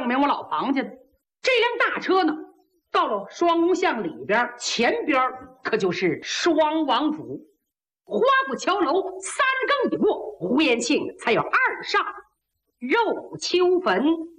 证明我老庞家的。这辆大车呢，到了双龙巷里边，前边可就是双王府。花府桥楼3更一过，胡延庆才有2上。肉秋坟